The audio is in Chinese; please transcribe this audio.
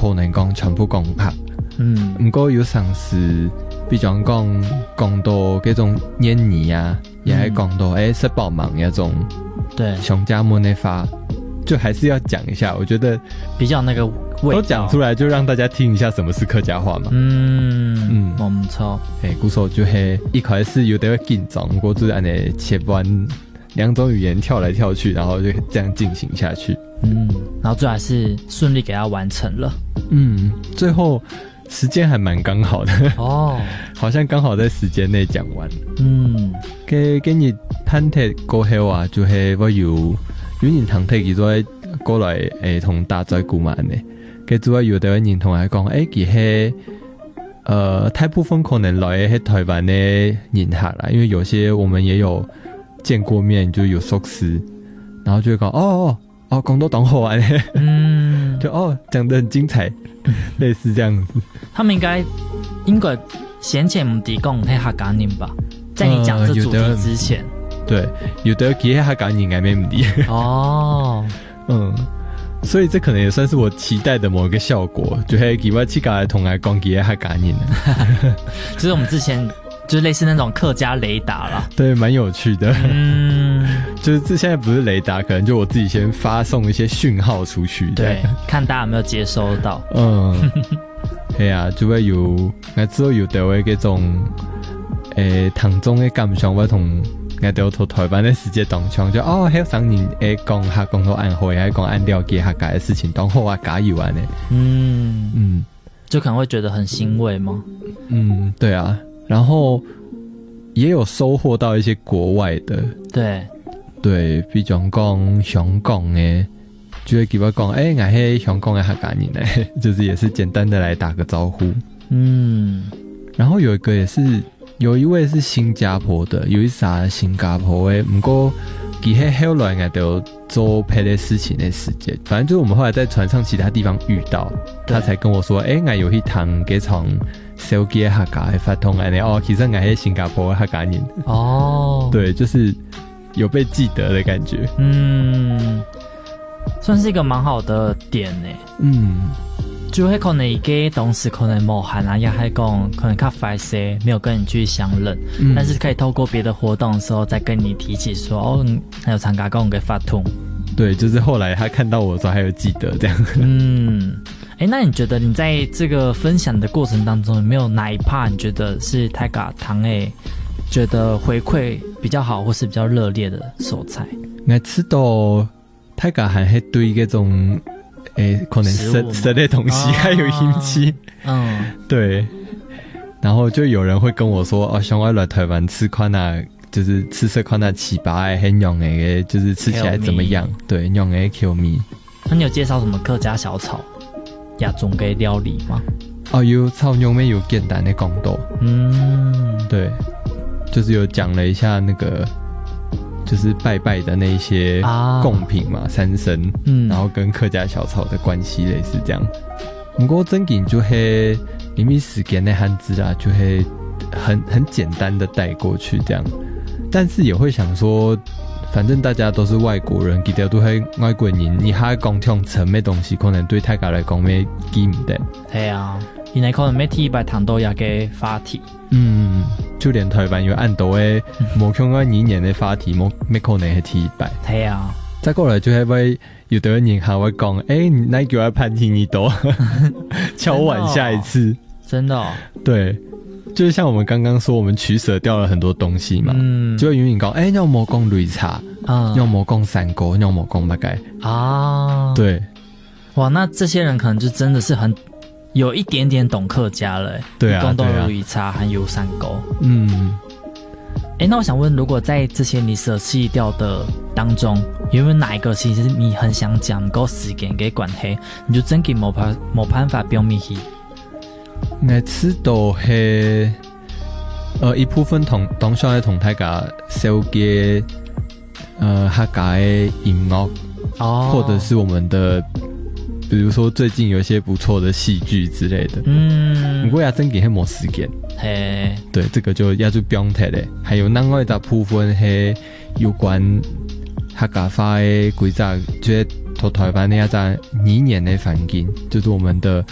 可能讲全部讲客。不过有上司，比如讲到那种年年啊，也还讲到吃饱忙那种， 对， 熊家们的话，就还是要讲一下。我觉得比较那个味道， 都讲出来，就让大家听一下什么是客家话嘛。 我们错。 故说就是一开始有点紧张，不过就是按呢切换两种语言跳来跳去，然后就这样进行下去。 然后最后还是顺利给它完成了。 最后时间还蛮刚好的哦， 好像刚好在时间内讲完。给你探贴过后啊，就是我有人探贴佢再過來同大家顧問嘅，跟住有的人同我講，佢係大部分可能來係台灣的人客啦，因為有些我們也有見過面，就有熟識，然後就會講講到當好玩嘅，就講得很精彩，類似這樣子。 他們應該先前唔提講係客家人吧？在你講這主題之前。 對，有的其實客家人應該沒問題哦。 所以這可能也算是我期待的某一個效果，就係其他客家同我講其實客家人就是我們之前就是類似那種客家雷達啦，對， 蠻有趣的。就是這現在不是雷達，可能就我自己先發送一些訊號出去， 對，看大家有沒有接收到。 係啊，就會有我之後有到嘅嗰種當中嘅感想，我同我到台灣的世界當中就還有上人講下講到按好，還講按了解客家的事情，當好啊加油啊呢。 就可能會覺得很欣慰嗎？ 對啊，然後也有收穫到一些國外的，對，比如講香港的，就會給我講，我係香港的客家人呢，就是也是簡單的來打個招呼。然後有一個也是。有一位是新加坡的，有一啥新加坡的，不過其實後來我都做別的事情的時間，反正就是我們後來在船上其他地方遇到，他才跟我說，我有一趟給從手機客家的發通來的，其實我是新加坡的客家人。對，就是有被記得的感覺。 算是一個蠻好的點呢。就會可能一個當時可能沒喊啊，也還講可能較快些，沒有跟你去相認，但是可以透過別的活動的時候再跟你提起說，還有參加跟我給發通。 對，就是後來他看到我的時候還有記得這樣。 那你覺得你在這個分享的過程當中，有沒有哪一 part 你覺得是大家堂誒覺得回饋比較好，或是比較熱烈的所在？ 我知道大家還是對那種可能吃的東西還有興趣，對，然後就有人會跟我說，想我來台灣吃款啊，就是吃這款啊糍粑很用的，就是吃起來怎麼樣？對，用的 Q 米。 那你有介紹什麼客家小炒、亞種嘅料理嗎？ 有炒牛面有簡單的講到，對，就是有講了一下那個。就是拜拜的那些贡品嘛，三牲，然後跟客家小炒的關係類似這樣。不過真緊就係因為時間的漢字啦，就係很簡單的帶過去這樣。但是也會想說，反正大家都是外國人，其實都係外國人，你下講聽沉的東西，可能對大家來講沒記唔得。 係啊，原來可能沒提白糖豆也給發題。 就連台灣有按到的冇看過2年的發題，冇可能係提白。 係啊， 再過來就係會有的人還會講，你那給我判聽一多，敲碗下一次。 真的哦？ 對，就是像我們剛剛說，我們取捨掉了很多東西嘛，就會遠遠講，你有冇講擂茶？你有冇講三哥？你有冇講乜嘢？啊，對， 哇，那這些人可能就真的是很有一點點懂客家了。 對啊， 東東擂茶還有三哥。那我想問，如果在這些你捨棄掉的當中，有沒有哪一個其實你很想講，夠時間給關係，你就真嘅冇辦法表明去？ 我知道係一部分當上同大家收嘅客家的音樂，或者是我們的，比如說最近有一些不錯的戲劇之類的。不過也真嘅係冇時間。對，這個就也就不用提咧。還有另外一部分係有關客家話的規則，即係台灣的一個2年的環境，就是我們的